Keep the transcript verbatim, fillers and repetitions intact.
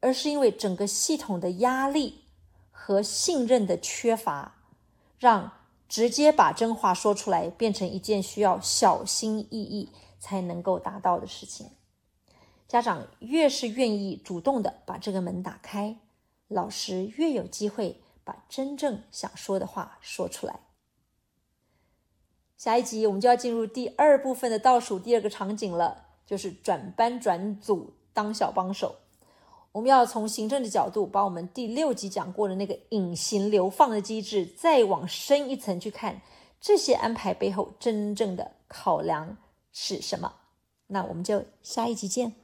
而是因为整个系统的压力和信任的缺乏，让直接把真话说出来变成一件需要小心翼翼才能够达到的事情。家长越是愿意主动的把这个门打开，老师越有机会把真正想说的话说出来。下一集我们就要进入第二部分的倒数第二个场景了，就是转班转组当小帮手。我们要从行政的角度把我们第六集讲过的那个隐形流放的机制再往深一层去看，这些安排背后真正的考量是什么。那我们就下一集见。